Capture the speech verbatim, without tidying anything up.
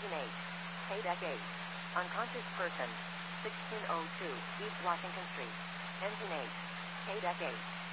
Engine eight. K-Deck eight. Unconscious person. sixteen oh two East Washington Street. Engine eight. K-Deck eight.